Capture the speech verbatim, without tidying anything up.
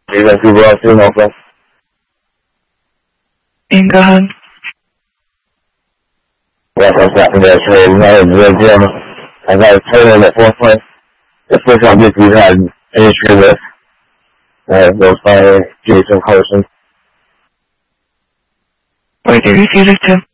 你在直播听到吗？ 应该。 我想想，应该是应该有直播间吗？还在推了的播放，非常的厉害，也是的，呃，有在这种考生。 Where do you see the tip?